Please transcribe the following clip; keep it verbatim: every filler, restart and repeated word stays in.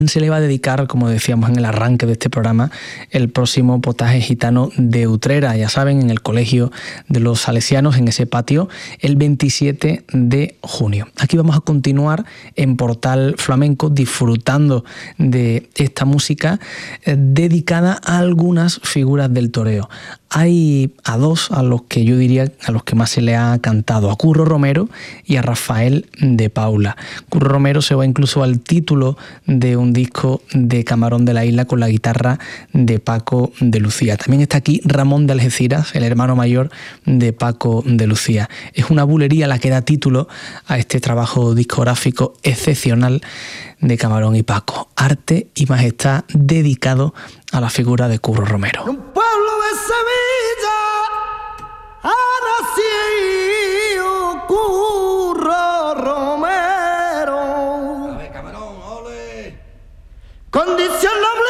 Se le va a dedicar, como decíamos en el arranque de este programa, el próximo potaje gitano de Utrera, ya saben, en el Colegio de los Salesianos, en ese patio, el veintisiete de junio. Aquí vamos a continuar en Portal Flamenco disfrutando de esta música eh, dedicada a algunas figuras del toreo. Hay a dos a los que yo diría a los que más se le ha cantado, a Curro Romero y a Rafael de Paula. Curro Romero se va incluso al título de un disco de Camarón de la Isla con la guitarra de Paco de Lucía. También está aquí Ramón de Algeciras, el hermano mayor de Paco de Lucía. Es una bulería la que da título a este trabajo discográfico excepcional de Camarón y Paco. Arte y majestad dedicado a la figura de Curro Romero. Un pueblo de Sevilla ha nacido Curro Romero. A ver, Camarón, ole. Condición noble.